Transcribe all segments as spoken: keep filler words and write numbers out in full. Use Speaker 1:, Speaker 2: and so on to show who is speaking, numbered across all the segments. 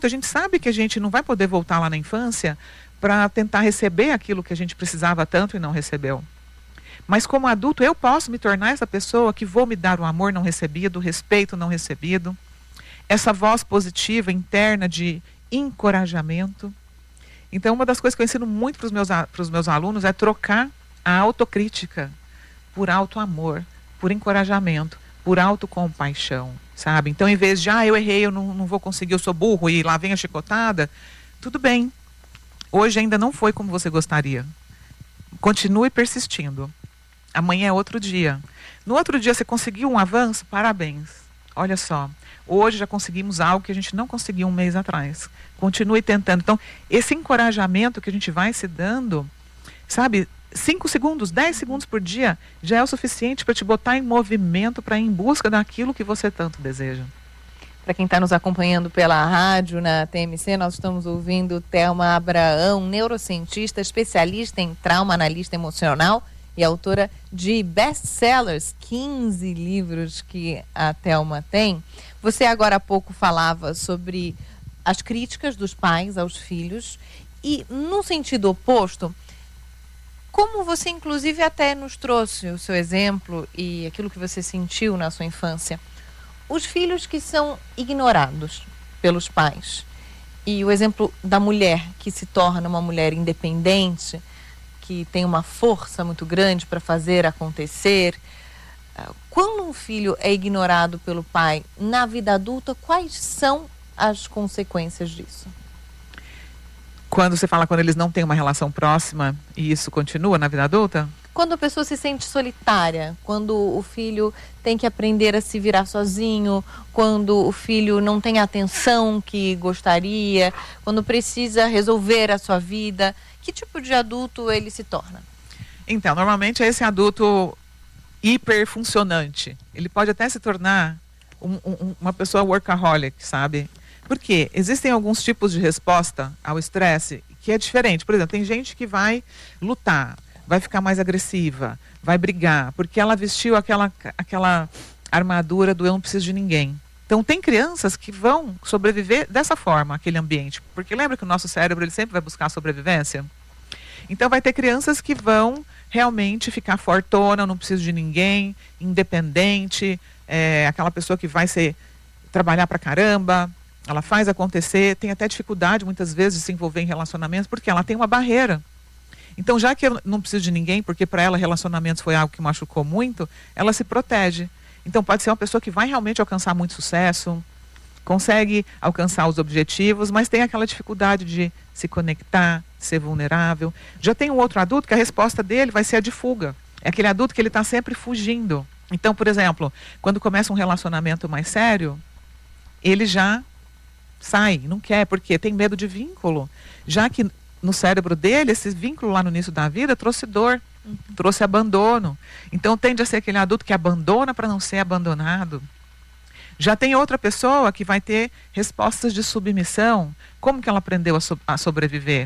Speaker 1: A gente sabe que a gente não vai poder voltar lá na infância para tentar receber aquilo que a gente precisava tanto e não recebeu. Mas como adulto eu posso me tornar essa pessoa que vou me dar o amor não recebido, o respeito não recebido, essa voz positiva interna de encorajamento. Então uma das coisas que eu ensino muito para os meus, para os meus alunos é trocar a autocrítica por autoamor, por encorajamento, por autocompaixão, sabe? Então em vez de, ah, eu errei, eu não, não vou conseguir, eu sou burro e lá vem a chicotada, tudo bem. Hoje ainda não foi como você gostaria. Continue persistindo. Amanhã é outro dia. No outro dia você conseguiu um avanço? Parabéns. Olha só. Hoje já conseguimos algo que a gente não conseguiu um mês atrás. Continue tentando. Então, esse encorajamento que a gente vai se dando, sabe, cinco segundos, dez segundos por dia, já é o suficiente para te botar em movimento, para ir em busca daquilo que você tanto deseja.
Speaker 2: Para quem está nos acompanhando pela rádio, na T M C, nós estamos ouvindo Thelma Abraão, neurocientista, especialista em trauma, analista emocional e autora de best-sellers, quinze livros que a Thelma tem. Você agora há pouco falava sobre as críticas dos pais aos filhos e, no sentido oposto, como você inclusive até nos trouxe o seu exemplo e aquilo que você sentiu na sua infância, os filhos que são ignorados pelos pais e o exemplo da mulher que se torna uma mulher independente, que tem uma força muito grande para fazer acontecer. Quando um filho é ignorado pelo pai na vida adulta, quais são as consequências disso?
Speaker 1: Quando você fala quando eles não têm uma relação próxima e isso continua na vida adulta?
Speaker 2: Quando a pessoa se sente solitária, quando o filho tem que aprender a se virar sozinho, quando o filho não tem a atenção que gostaria, quando precisa resolver a sua vida, que tipo de adulto ele se torna?
Speaker 1: Então, normalmente é esse adulto hiperfuncionante. Ele pode até se tornar um, um, uma pessoa workaholic, sabe? Porque existem alguns tipos de resposta ao estresse que é diferente. Por exemplo, tem gente que vai lutar, vai ficar mais agressiva, vai brigar, porque ela vestiu aquela, aquela armadura do eu não preciso de ninguém. Então tem crianças que vão sobreviver dessa forma, aquele ambiente. Porque lembra que o nosso cérebro ele sempre vai buscar a sobrevivência? Então vai ter crianças que vão realmente ficar fortona, não preciso de ninguém, independente, é, aquela pessoa que vai ser, trabalhar pra caramba, ela faz acontecer, tem até dificuldade muitas vezes de se envolver em relacionamentos, porque ela tem uma barreira. Então, já que eu não preciso de ninguém, porque para ela relacionamentos foi algo que machucou muito, ela se protege. Então, pode ser uma pessoa que vai realmente alcançar muito sucesso, consegue alcançar os objetivos, mas tem aquela dificuldade de se conectar, ser vulnerável. Já tem um outro adulto que a resposta dele vai ser a de fuga. É aquele adulto que ele está sempre fugindo. Então, por exemplo, quando começa um relacionamento mais sério, ele já sai, não quer, porque tem medo de vínculo. Já que no cérebro dele, esse vínculo lá no início da vida trouxe dor, uhum. trouxe abandono. Então tende a ser aquele adulto que abandona para não ser abandonado. Já tem outra pessoa que vai ter respostas de submissão. Como que ela aprendeu a, so a sobreviver?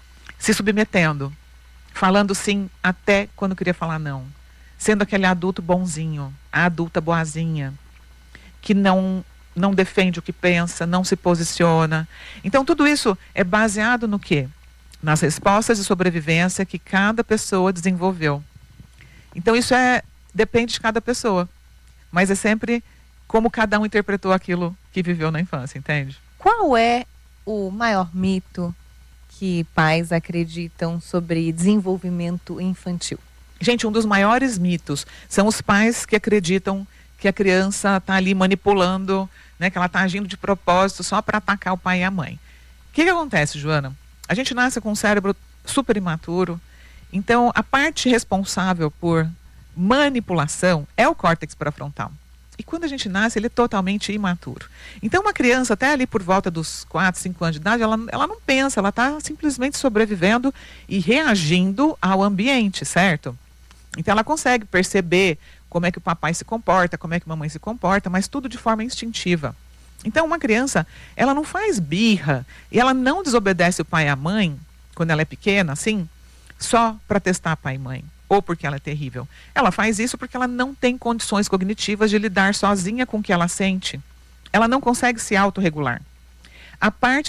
Speaker 1: Se submetendo, falando sim até quando queria falar não. Sendo aquele adulto bonzinho, a adulta boazinha, que não, não defende o que pensa, não se posiciona. Então tudo isso é baseado no quê? Nas respostas de sobrevivência que cada pessoa desenvolveu. Então isso é, depende de cada pessoa. Mas é sempre como cada um interpretou aquilo que viveu na infância, entende?
Speaker 2: Qual é o maior mito que pais acreditam sobre desenvolvimento infantil?
Speaker 1: Gente, um dos maiores mitos são os pais que acreditam que a criança está ali manipulando, né, que ela está agindo de propósito só para atacar o pai e a mãe. O que que acontece, Joana? A gente nasce com um cérebro super imaturo, então a parte responsável por manipulação é o córtex pré-frontal. E quando a gente nasce, ele é totalmente imaturo. Então uma criança, até ali por volta dos quatro, cinco anos de idade, ela, ela não pensa, ela está simplesmente sobrevivendo e reagindo ao ambiente, certo? Então ela consegue perceber como é que o papai se comporta, como é que a mamãe se comporta, mas tudo de forma instintiva. Então uma criança, ela não faz birra e ela não desobedece o pai e a mãe, quando ela é pequena, assim, só para testar pai e mãe, ou porque ela é terrível. Ela faz isso porque ela não tem condições cognitivas de lidar sozinha com o que ela sente. Ela não consegue se autorregular. A parte